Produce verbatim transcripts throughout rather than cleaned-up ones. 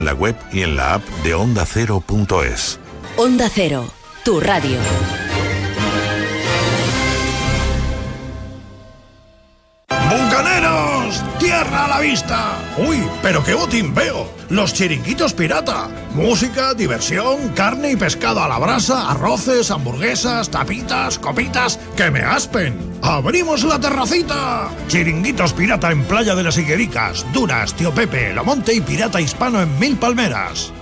En la web y en la app de onda cero punto es. Onda Cero, tu radio. ¡Bucaneros! ¡Tierra a la vista! ¡Uy, pero qué botín veo! ¡Los chiringuitos pirata! Música, diversión, carne y pescado a la brasa, arroces, hamburguesas, tapitas, copitas... ¡Que me aspen! ¡Abrimos la terracita! Chiringuitos pirata en Playa de las Higuericas, Duras, Tío Pepe, Lomonte y Pirata Hispano en Mil Palmeras.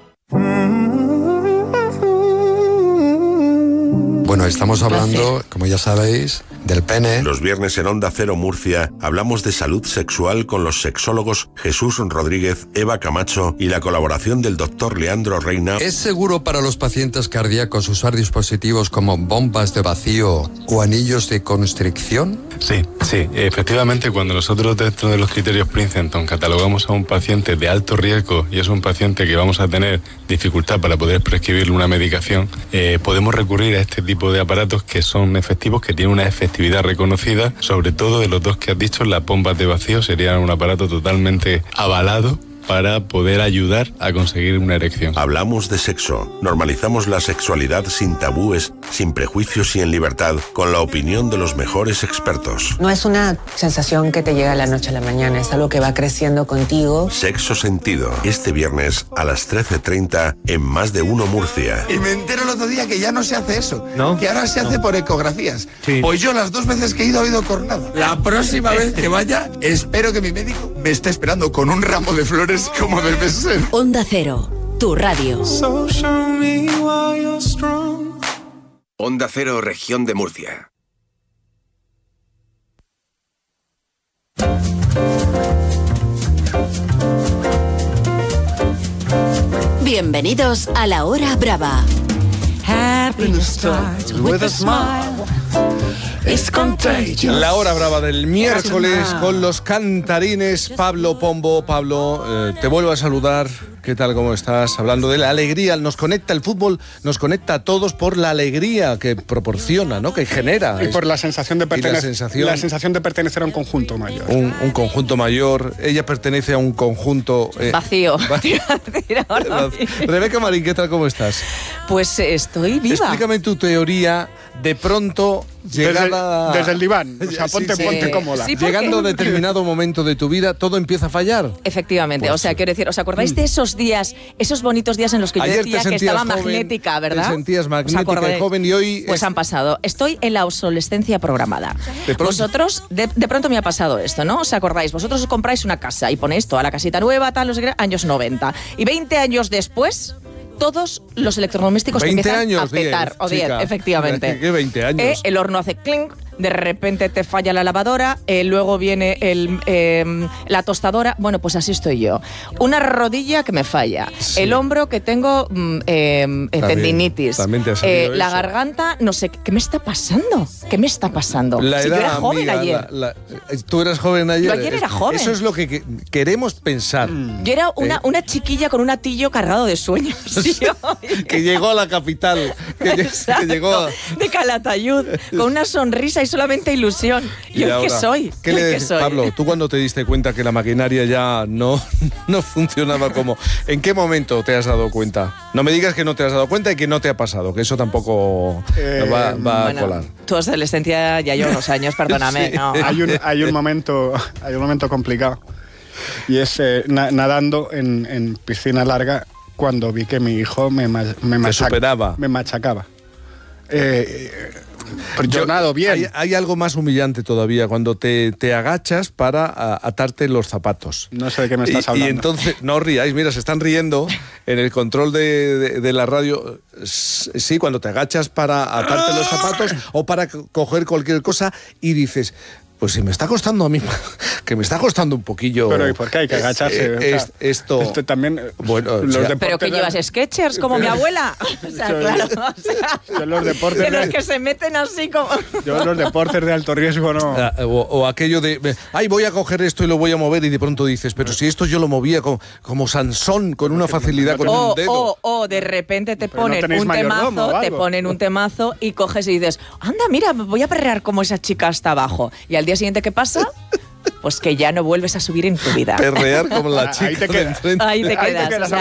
Bueno, estamos hablando, como ya sabéis, del pene. Los viernes en Onda Cero Murcia hablamos de salud sexual con los sexólogos Jesús Rodríguez, Eva Camacho y la colaboración del doctor Leandro Reina. ¿Es seguro para los pacientes cardíacos usar dispositivos como bombas de vacío o anillos de constricción? Sí, sí, efectivamente, cuando nosotros dentro de los criterios Princeton catalogamos a un paciente de alto riesgo y es un paciente que vamos a tener dificultad para poder prescribirle una medicación, eh, podemos recurrir a este tipo de aparatos que son efectivos, que tienen una efectividad reconocida, sobre todo de los dos que has dicho. Las bombas de vacío serían un aparato totalmente avalado para poder ayudar a conseguir una erección. Hablamos de sexo, normalizamos la sexualidad sin tabúes, sin prejuicios y en libertad, con la opinión de los mejores expertos. No es una sensación que te llega de la noche a la mañana, es algo que va creciendo contigo. Sexo Sentido, este viernes a las trece treinta en Más de Uno Murcia. Y me entero el otro día que ya no se hace eso, ¿no? Que ahora se no. hace por ecografías. Sí. Pues yo las dos veces que he ido he ido cornado. La próxima vez que vaya, espero que mi médico me esté esperando con un ramo de flores como debe ser. Onda Cero, tu radio. So show me why you're strong. Onda Cero, Región de Murcia. Bienvenidos a La Hora Brava. Happiness starts with a smile. It's contagious. La Hora Brava del miércoles con los cantarines. Pablo Pombo. Pablo, eh, te vuelvo a saludar. ¿Qué tal? ¿Cómo estás? Hablando de la alegría, nos conecta el fútbol, nos conecta a todos por la alegría que proporciona, ¿no? Que genera. Y por la sensación de pertenecer, la sensación, la sensación de pertenecer a un conjunto mayor. Un, un conjunto mayor. Ella pertenece a un conjunto eh, vacío. vacío. Rebeca Marín, ¿qué tal? ¿Cómo estás? Pues estoy viva. Explícame tu teoría. De pronto llegada desde, desde el diván, o sea, ponte, sí, sí. ponte cómoda. Sí, porque... Llegando a determinado momento de tu vida, todo empieza a fallar. Efectivamente, pues, o sea, quiero decir, ¿os acordáis de esos días, esos bonitos días en los que yo ayer decía que estaba joven, magnética, verdad? Te sentías magnética y joven y hoy... Pues es... han pasado. Estoy en la obsolescencia programada. De pronto... Vosotros, de, de pronto me ha pasado esto, ¿no? ¿Os acordáis? Vosotros os compráis una casa y ponéis toda la casita nueva, tal, los años noventa. Y veinte años después... todos los electrodomésticos empiezan años, a petar, diez, o diez, chica. efectivamente. ¿Qué veinte años? Eh, el horno hace clink, de repente te falla la lavadora, eh, luego viene el, eh, la tostadora. Bueno, pues así estoy yo. Una rodilla que me falla, sí. El hombro que tengo mm, eh, también, tendinitis, también te ha eh, la eso. Garganta, no sé, ¿qué me está pasando? ¿Qué me está pasando? La si edad, yo era joven amiga, ayer. La, la, ¿Tú eras joven ayer? Yo ayer era joven. Eso es lo que, que queremos pensar. Yo era una, ¿Eh? una chiquilla con un atillo cargado de sueños. Que llegó a la capital, que, Exacto, que llegó a... de Calatayud, con una sonrisa y solamente ilusión. ¿Y hoy qué soy? ¿Qué ¿Hoy le, qué soy? Pablo, tú cuando te diste cuenta que la maquinaria ya no, no funcionaba como... ¿En qué momento te has dado cuenta? No me digas que no te has dado cuenta y que no te ha pasado, que eso tampoco eh, va, va bueno, a colar. Tu adolescencia ya lleva unos años, perdóname. Sí. No. Hay, un, hay, un momento, hay un momento complicado y es eh, na, nadando en, en piscina larga cuando vi que mi hijo me, me, machac, superaba. me machacaba. Eh, Pero yo nado bien. Hay, hay algo más humillante todavía, cuando te, te agachas para a, atarte los zapatos. No sé de qué me estás y, hablando. Y entonces, no ríais, mira, se están riendo en el control de, de, de la radio. Sí, cuando te agachas para atarte los zapatos o para coger cualquier cosa y dices... Pues si me está costando a mí, que me está costando un poquillo... Pero ¿y por qué hay que agacharse? Es, es, esto... Esto también... Bueno, los o sea, ¿pero que llevas sketchers como mi abuela? O sea, yo, claro, o sea, yo los deportes de los de, que se meten así como... Yo los deportes de alto riesgo no... O, o aquello de, ay, voy a coger esto y lo voy a mover y de pronto dices, pero si esto yo lo movía como, como Sansón, con una facilidad, con o, un dedo. O, o de repente te ponen no un temazo, te ponen un temazo y coges y dices, anda, mira, voy a perrear como esa chica hasta abajo. Y al día siguiente, ¿qué pasa? Pues que ya no vuelves a subir en tu vida. Perrear como la chica. Ahí te quedas. Ahí te quedas. Ahí te quedas. O sea,